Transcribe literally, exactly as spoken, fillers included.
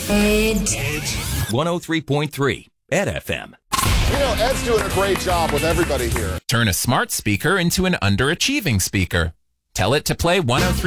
Edge. one oh three point three Ed F M. You know, Ed's doing a great job with everybody here. Turn a smart speaker into an underachieving speaker. Tell it to play one oh three